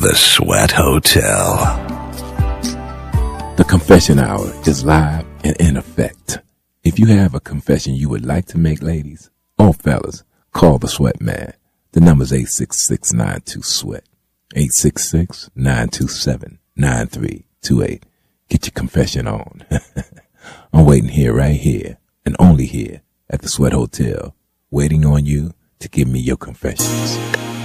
The Sweat Hotel. The Confession Hour is live and in effect. If you have a confession you would like to make, ladies or fellas, call the Sweat Man. The number's 866-92-SWEAT. 866-927-9328. Get your confession on. I'm waiting here, right here, and only here at the Sweat Hotel, waiting on you to give me your confessions.